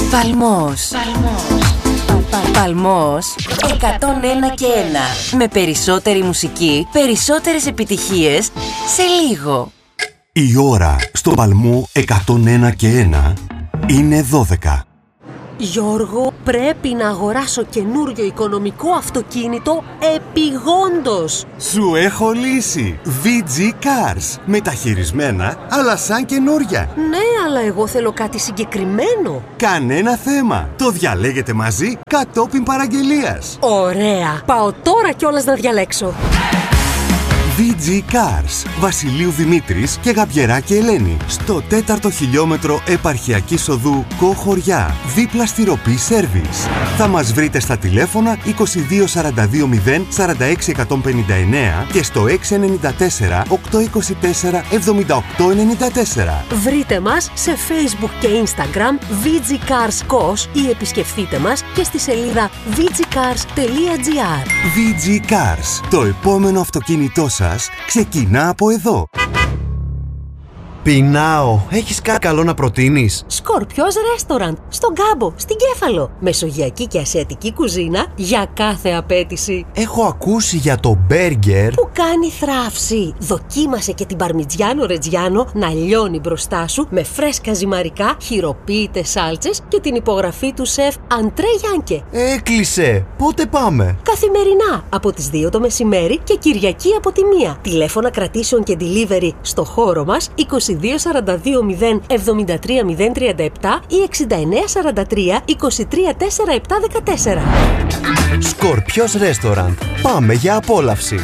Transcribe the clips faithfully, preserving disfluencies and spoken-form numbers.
Παλμός. Παλμός εκατόν ένα και ένα. Με περισσότερη μουσική, περισσότερες επιτυχίες σε λίγο. Η ώρα στο Παλμό εκατόν ένα και ένα είναι δώδεκα. Γιώργο, πρέπει να αγοράσω καινούριο οικονομικό αυτοκίνητο επιγόντως. Σου έχω λύση. βι τζι Cars. Μεταχειρισμένα, αλλά σαν καινούρια. Ναι, αλλά εγώ θέλω κάτι συγκεκριμένο. Κανένα θέμα. Το διαλέγετε μαζί κατόπιν παραγγελίας. Ωραία. Πάω τώρα κιόλας να διαλέξω. βι τζι Cars. Βασιλείου Δημήτρης και Γαμπιεράκη Ελένη. Στο τέταρτο χιλιόμετρο επαρχιακής οδού Κοχωριά. Δίπλα στη Ροπή Σέρβις. Θα μας βρείτε στα τηλέφωνα είκοσι δύο σαράντα δύο μηδέν σαράντα έξι εκατόν πενήντα εννέα και στο έξι εννιά τέσσερα οκτακόσια είκοσι τέσσερα εβδομήντα οκτώ ενενήντα τέσσερα. Βρείτε μας σε Facebook και Instagram βι τζι Cars κος ή επισκεφτείτε μας και στη σελίδα βι τζι κάρς τελεία τζι άρ. βι τζι Cars. Το επόμενο αυτοκίνητό σας ξεκινά από εδώ. Πεινάω. Έχεις κάτι καλό να προτείνεις? Σκορπιός Ρέστοραντ, στον Κάμπο, στην Κέφαλο. Μεσογειακή και ασιατική κουζίνα για κάθε απέτηση. Έχω ακούσει για το μπέργκερ που κάνει θράψη. Δοκίμασε και την παρμιτζιάνο ρετζιάνο να λιώνει μπροστά σου με φρέσκα ζυμαρικά, χειροποίητες σάλτσες και την υπογραφή του σεφ Αντρέ Γιάνκε. Έκλεισε. Πότε πάμε? Καθημερινά από τις δύο το μεσημέρι και Κυριακή από τη μία. Τηλέφωνα κρατήσεων και delivery στο χώρο μας είκοσι δύο σαράντα δύο μηδέν εβδομήντα τρία μηδέν τριάντα επτά ή εξήντα εννέα σαράντα τρία είκοσι τρία σαράντα επτά δεκατέσσερα. Σκορπιός Ρέστοραντ. Πάμε για απόλαυση.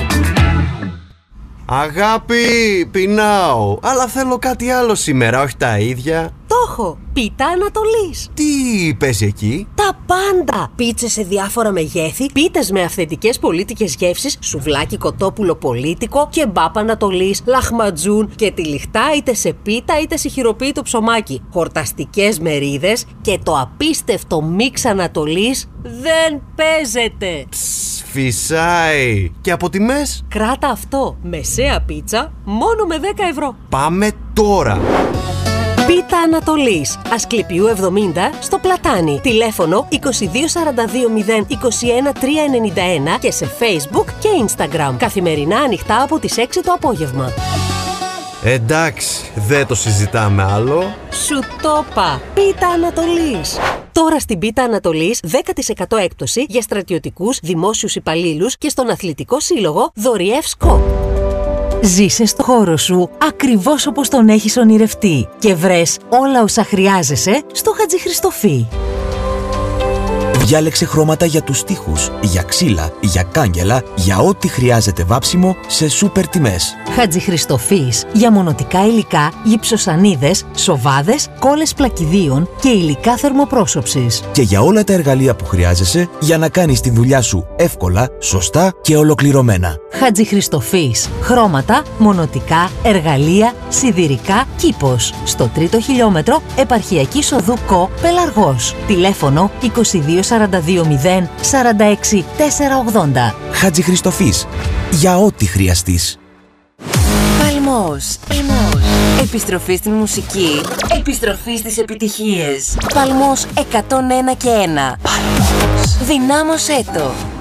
Αγάπη, πεινάω. Αλλά θέλω κάτι άλλο σήμερα, όχι τα ίδια. Το έχω. Πίτα Ανατολής. Τι παίζει εκεί? Τα πάντα. Πίτσες σε διάφορα μεγέθη, πίτες με αυθεντικές πολίτικες γεύσεις, σουβλάκι κοτόπουλο πολίτικο, κεμπάπ Ανατολής, λαχματζούν και τυλιχτά είτε σε πίτα είτε σε χειροποίητο ψωμάκι. Χορταστικές μερίδες και το απίστευτο μίξ Ανατολής δεν παίζεται. Ψ, φυσάει. Και από τιμές? Κράτα αυτό. Μεσαία πίτσα μόνο με δέκα ευρώ. Πάμε τώρα. Πίτα Ανατολής, Ασκληπιού εβδομήντα στο Πλατάνι. Τηλέφωνο είκοσι δύο σαράντα δύο μηδέν είκοσι ένα τρία ενενήντα ένα και σε Facebook και Instagram. Καθημερινά ανοιχτά από τις έξι το απόγευμα. Εντάξει, δεν το συζητάμε άλλο. Σου το είπα. Πίτα Ανατολής. Τώρα στην Πίτα Ανατολής δέκα τοις εκατό έκπτωση για στρατιωτικούς, δημόσιους υπαλλήλους και στον Αθλητικό Σύλλογο Δωριεύ Σκοπ. Ζήσε στο χώρο σου ακριβώς όπως τον έχεις ονειρευτεί και βρες όλα όσα χρειάζεσαι στο Χατζηχριστοφή. Διάλεξε χρώματα για τους τοίχους, για ξύλα, για κάγκελα, για ό,τι χρειάζεται βάψιμο σε σούπερ τιμές. Χατζηχριστοφής για μονοτικά υλικά, γυψοσανίδες, σοβάδες, κόλλες πλακιδίων και υλικά θερμοπρόσωψης. Και για όλα τα εργαλεία που χρειάζεσαι για να κάνεις τη δουλειά σου εύκολα, σωστά και ολοκληρωμένα. Χατζηχριστοφής. Χρώματα, μονοτικά, εργαλεία, σιδηρικά, κήπος. Στο τρίτο χιλιόμετρο επαρχιακής οδού Κο, Πελαργός. Τηλέφωνο είκοσι δύο σαράντα δύο μηδέν σαράντα έξι τετρακόσια ογδόντα. Χατζηχριστοφής. Για ό,τι χρειαστείς. Παλμός. Επιστροφή στην μουσική. Επιστροφή στις επιτυχίες. Παλμός εκατόν ένα και ένα. Παλμός. Δυνάμωσέ το.